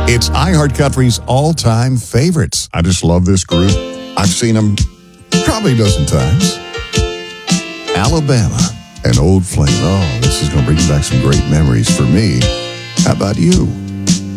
It's iHeartCountry's all-time favorites. I just love this group. I've seen them probably a dozen times. Alabama, an old flame. Oh, this is going to bring back some great memories for me. How about you?